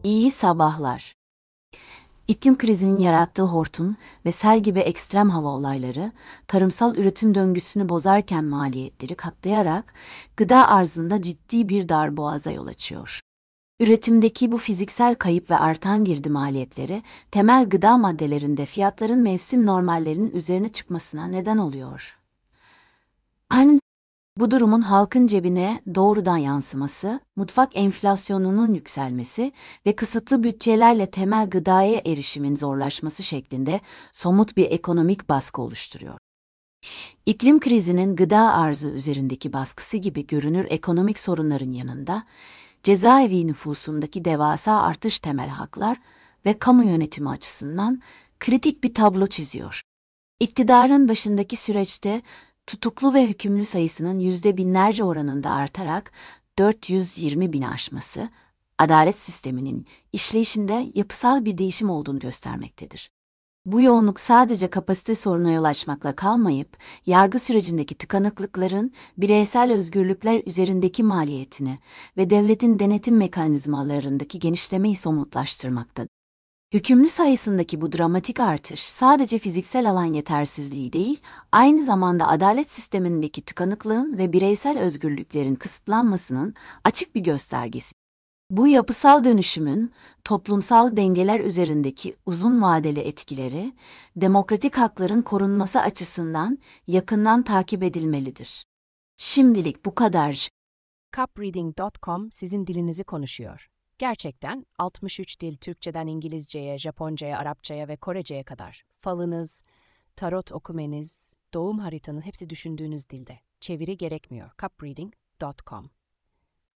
İyi sabahlar. İklim krizinin yarattığı hortum ve sel gibi ekstrem hava olayları, tarımsal üretim döngüsünü bozarken maliyetleri katlayarak gıda arzında ciddi bir darboğaza yol açıyor. Üretimdeki bu fiziksel kayıp ve artan girdi maliyetleri, temel gıda maddelerinde fiyatların mevsim normallerinin üzerine çıkmasına neden oluyor. Aynı Bu durumun halkın cebine doğrudan yansıması, mutfak enflasyonunun yükselmesi ve kısıtlı bütçelerle temel gıdaya erişimin zorlaşması şeklinde somut bir ekonomik baskı oluşturuyor. İklim krizinin gıda arzı üzerindeki baskısı gibi görünür ekonomik sorunların yanında, cezaevi nüfusundaki devasa artış temel haklar ve kamu yönetimi açısından kritik bir tablo çiziyor. İktidarın başındaki süreçte tutuklu ve hükümlü sayısının binlerce oranında artarak 420 bini aşması, adalet sisteminin işleyişinde yapısal bir değişim olduğunu göstermektedir. Bu yoğunluk sadece kapasite sorununa yol açmakla kalmayıp, yargı sürecindeki tıkanıklıkların bireysel özgürlükler üzerindeki maliyetini ve devletin denetim mekanizmalarındaki genişlemeyi somutlaştırmaktadır. Hükümlü sayısındaki bu dramatik artış sadece fiziksel alan yetersizliği değil, aynı zamanda adalet sistemindeki tıkanıklığın ve bireysel özgürlüklerin kısıtlanmasının açık bir göstergesi. Bu yapısal dönüşümün toplumsal dengeler üzerindeki uzun vadeli etkileri, demokratik hakların korunması açısından yakından takip edilmelidir. Şimdilik bu kadar. Cupreading.com sizin dilinizi konuşuyor. Gerçekten 63 dil, Türkçeden İngilizceye, Japoncaya, Arapçaya ve Korece'ye kadar. Falınız, tarot okumeniz, doğum haritanız hepsi düşündüğünüz dilde. Çeviri gerekmiyor. Cupreading.com